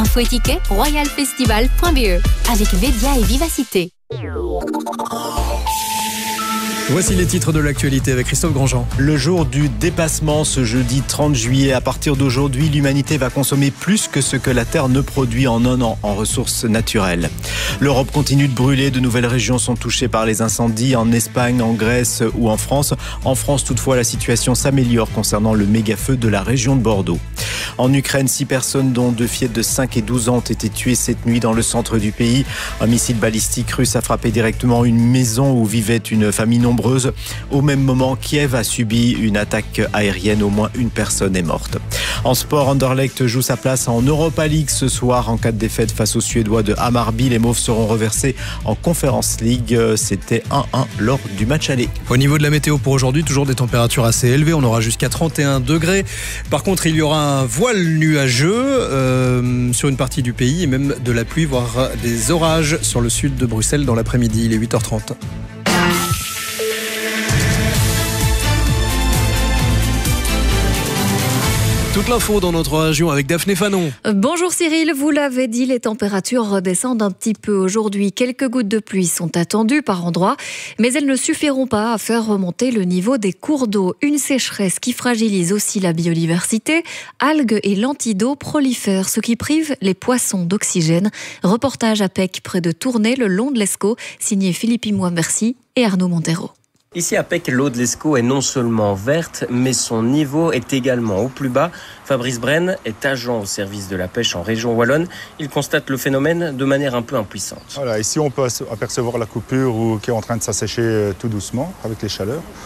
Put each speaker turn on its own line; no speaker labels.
Info et tickets, royalfestival.be. Avec Védia et Vivacité.
Voici les titres de l'actualité avec Christophe Grandjean.
Le jour du dépassement, ce jeudi 30 juillet. À partir d'aujourd'hui, l'humanité va consommer plus que ce que la Terre ne produit en un an en ressources naturelles. L'Europe continue de brûler. De nouvelles régions sont touchées par les incendies en Espagne, en Grèce ou en France. En France, toutefois, la situation s'améliore concernant le méga-feu de la région de Bordeaux. En Ukraine, 6 personnes, dont 2 fillettes de 5 et 12 ans, ont été tuées cette nuit dans le centre du pays. Un missile balistique russe a frappé directement une maison où vivait une famille nombreuse. Au même moment, Kiev a subi une attaque aérienne. Au moins une personne est morte. En sport, Anderlecht joue sa place en Europa League ce soir. En cas de défaite face aux Suédois de Hammarby, les Mauves seront reversés en Conference League. C'était 1-1 lors du match aller.
Au niveau de la météo pour aujourd'hui, toujours des températures assez élevées. On aura jusqu'à 31 degrés. Par contre, il y aura un voile nuageux sur une partie du pays et même de la pluie, voire des orages sur le sud de Bruxelles dans l'après-midi. Il est 8h30. Toute l'info dans notre région avec Daphné Fanon.
Bonjour Cyril, vous l'avez dit, les températures redescendent un petit peu aujourd'hui. Quelques gouttes de pluie sont attendues par endroits, mais elles ne suffiront pas à faire remonter le niveau des cours d'eau. Une sécheresse qui fragilise aussi la biodiversité. Algues et lentilles d'eau prolifèrent, ce qui prive les poissons d'oxygène. Reportage à Pec, près de Tournai, le long de l'Escaut, signé Philippe Imoy-Mercy et Arnaud Montero.
Ici à Pec, l'eau de l'Escaut est non seulement verte, mais son niveau est également au plus bas. Fabrice Brenne est agent au service de la pêche en région wallonne. Il constate le phénomène de manière un peu impuissante.
Voilà, ici on peut apercevoir la coupure qui est en train de s'assécher tout doucement avec les chaleurs.